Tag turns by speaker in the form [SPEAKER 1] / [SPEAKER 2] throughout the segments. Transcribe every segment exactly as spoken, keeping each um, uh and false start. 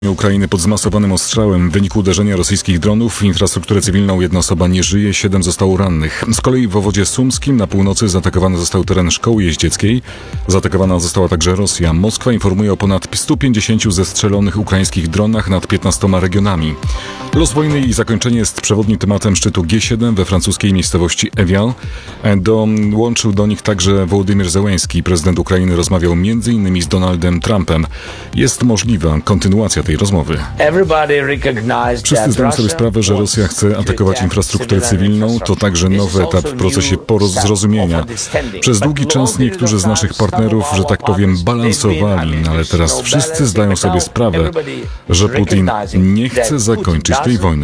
[SPEAKER 1] Ukrainy pod zmasowanym ostrzałem. W wyniku uderzenia rosyjskich dronów w infrastrukturę cywilną jedna osoba nie żyje, siedem zostało rannych. Z kolei w obwodzie sumskim na północy zaatakowany został teren szkoły jeździeckiej. Zaatakowana została także Rosja. Moskwa informuje o ponad stu pięćdziesięciu zestrzelonych ukraińskich dronach nad piętnastoma regionami. Los wojny i zakończenie jest przewodnim tematem szczytu G siedem we francuskiej miejscowości Evian. Dołączył do nich także Wołodymyr Zełenski. Prezydent Ukrainy rozmawiał między innymi z Donaldem Trumpem. Jest możliwa kontynuacja tej rozmowy. Wszyscy zdają sobie sprawę, że Rosja chce atakować infrastrukturę cywilną. To także nowy etap w procesie porozumienia. Przez długi czas niektórzy z naszych partnerów, że tak powiem, balansowali, ale teraz wszyscy zdają sobie sprawę, że Putin nie chce zakończyć tej wojny.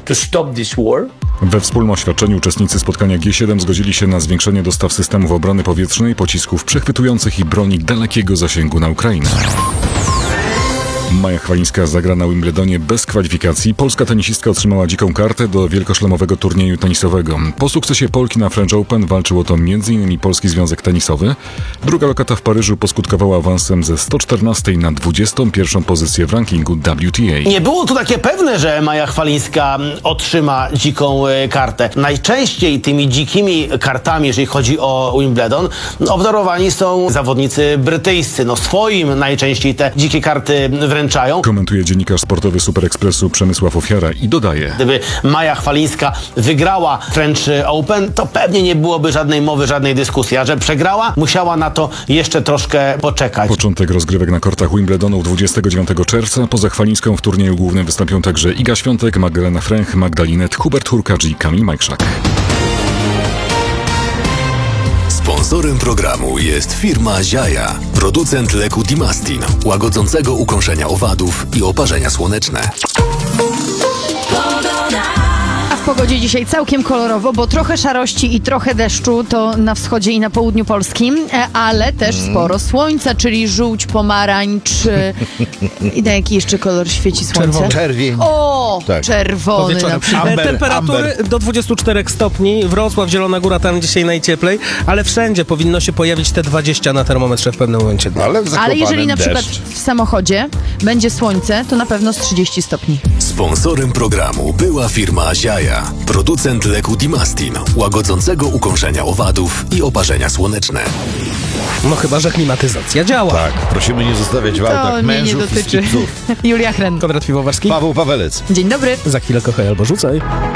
[SPEAKER 1] We wspólnym oświadczeniu uczestnicy spotkania G siedem zgodzili się na zwiększenie dostaw systemów obrony powietrznej, pocisków przechwytujących i broni dalekiego zasięgu na Ukrainę. Maja Chwalińska zagra na Wimbledonie bez kwalifikacji. Polska tenisistka otrzymała dziką kartę do wielkoszlemowego turnieju tenisowego. Po sukcesie Polki na French Open walczył o to między innymi Polski Związek Tenisowy. Druga lokata w Paryżu poskutkowała awansem ze sto czternastej na dwudziestą pierwszą pozycję w rankingu W T A.
[SPEAKER 2] Nie było to takie pewne, że Maja Chwalińska otrzyma dziką kartę. Najczęściej tymi dzikimi kartami, jeżeli chodzi o Wimbledon, obdarowani są zawodnicy brytyjscy. No swoim najczęściej te dzikie karty wręczają.
[SPEAKER 1] Komentuje dziennikarz sportowy Super Expressu Przemysław Ofiara i dodaje:
[SPEAKER 2] Gdyby Maja Chwalińska wygrała French Open, to pewnie nie byłoby żadnej mowy, żadnej dyskusji. A że przegrała, musiała na to jeszcze troszkę poczekać.
[SPEAKER 1] Początek rozgrywek na kortach Wimbledonu dwudziestego dziewiątego czerwca. Poza Chwalińską w turnieju głównym wystąpią także Iga Świątek, Magdalena Fręch, Magdalinet, Hubert Hurkacz i Kamil Majkrzak.
[SPEAKER 3] Sponsorem programu jest firma Ziaja, producent leku Dimastin, łagodzącego ukąszenia owadów i oparzenia słoneczne.
[SPEAKER 4] A w pogodzie dzisiaj całkiem kolorowo, bo trochę szarości i trochę deszczu to na wschodzie i na południu Polski, ale też sporo słońca, czyli żółć, pomarańcz i na jaki jeszcze kolor świeci słońce?
[SPEAKER 5] Czerwony. Czerwień.
[SPEAKER 4] O,
[SPEAKER 5] Tak.
[SPEAKER 4] czerwony na przykład.
[SPEAKER 5] Amber,
[SPEAKER 6] Temperatury
[SPEAKER 5] amber.
[SPEAKER 6] do dwudziestu czterech stopni. Wrocław, Zielona Góra, tam dzisiaj najcieplej, ale wszędzie powinno się pojawić te dwadzieścia na termometrze w pewnym momencie dnia.
[SPEAKER 5] Ale, w
[SPEAKER 4] Ale jeżeli na
[SPEAKER 5] Zakopanem
[SPEAKER 4] przykład
[SPEAKER 5] deszcz.
[SPEAKER 4] w samochodzie będzie słońce, to na pewno z trzydziestu stopni.
[SPEAKER 3] Sponsorem programu była firma Ziaja, producent leku Dimastin, łagodzącego ukąszenia owadów i oparzenia słoneczne.
[SPEAKER 6] No chyba, że klimatyzacja działa.
[SPEAKER 5] Tak, prosimy nie zostawiać w
[SPEAKER 4] To
[SPEAKER 5] autach
[SPEAKER 4] mnie nie
[SPEAKER 5] mężów
[SPEAKER 4] dotyczy.
[SPEAKER 5] i psów.
[SPEAKER 4] Julia Chren.
[SPEAKER 6] Konrad Piwowarski.
[SPEAKER 5] Paweł Pawelec.
[SPEAKER 4] Dzień dobry.
[SPEAKER 6] Za chwilę kochaj albo rzucaj.